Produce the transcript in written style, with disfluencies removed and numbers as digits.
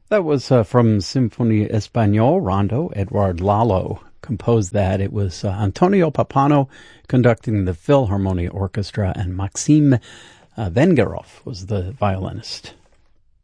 That was from Sinfonia Español, Rondo. Edouard Lalo composed that. It was Antonio Pappano conducting the Philharmonia Orchestra, and Maxim Vengerov was the violinist.